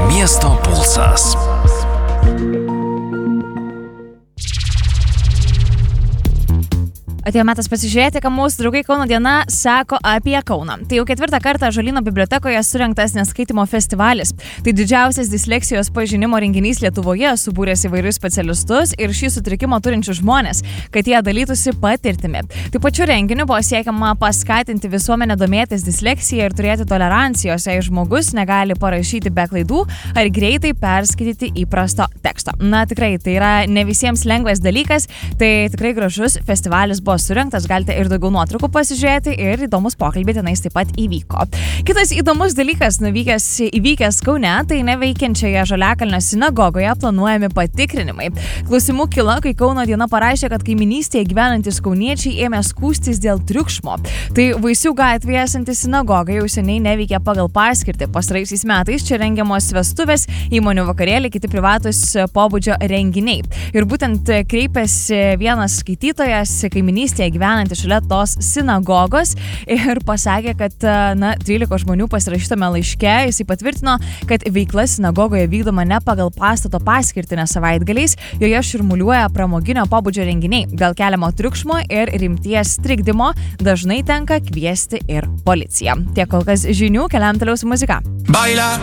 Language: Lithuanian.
Miesto pulsas. Atėjo metas pasižiūrėti, ką mūsų draugai Kauno diena sako apie Kauną. Tai jau 4 kartą Ąžuolyno bibliotekoje surengtas neskaitimo festivalis. Tai didžiausias disleksijos pažinimo renginys Lietuvoje, subūręs įvairius specialistus ir šį sutrikimą turinčius žmonės, kad jie dalytųsi patirtimi. Taip pačiu renginiu buvo siekiama paskatinti visuomenę domėtis disleksija ir turėti tolerancijos, jei žmogus negali parašyti be klaidų ar greitai perskaityti įprasto teksto. Na tikrai, tai yra ne visiems lengvas dalykas, tai tikrai gražus festivalis buvo surengtas, galite ir daugiau nuotraukų pasižiūrėti ir įdomus pokalbį tenais taip pat įvyko. Kitas įdomus dalykas įvykęs Kaune, tai neveikiančioje Žaliakalnio sinagogoje planuojami patikrinimai. Klausimų kilo, kai Kauno diena parašė, kad kaiminystėje gyvenantys kauniečiai ėmė skųstis dėl triukšmo. Tai Vaisių gatvėje esanti sinagoga jau seniai neveikia pagal paskirtį. Pastaraisiais metais čia rengiamos vestuvės, įmonių vakarėliai, kiti privatus pobūdžio renginiai. Ir būtent kreipėsi vienas skaitytojas kaiminystėje gyvenantis šalia tos sinagogos ir pasakė, kad 13 žmonių pasirašytame laiške jisai patvirtino, kad veikla sinagogoje vykdoma ne pagal pastato paskirtį savaitgaliais, joje šurmuliuoja pramoginio pobūdžio renginiai, dėl keliamo triukšmo ir rimties trikdymo dažnai tenka kviesti ir policiją. Tiek kol kas žinių, keliam toliau su muzika. Baila